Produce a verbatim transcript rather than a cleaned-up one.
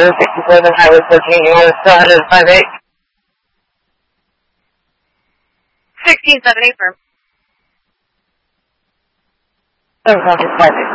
Route sixty-seven, Highway fourteen, you want to still headed to five eight? sixteen seven eight, firm. seven five eight.